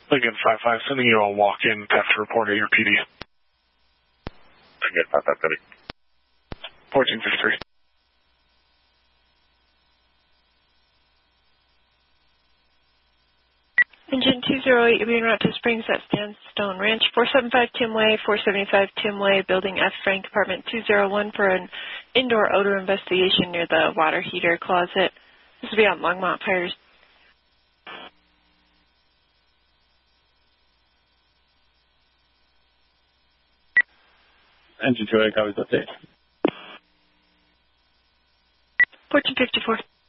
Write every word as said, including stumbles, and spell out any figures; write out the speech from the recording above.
Again, five five, sending you a walk-in theft report at your P D. Again, five five, copy. fourteen fifty-three. Engine two zero eight, you're being route to Springs at Sandstone Ranch, four seventy-five Tim Way, four seventy-five Tim Way, Building F, Frank, Apartment two oh one for an indoor odor investigation near the water heater closet. This will be on Longmont Fires. Engine two eight, copies update. fourteen fifty-four.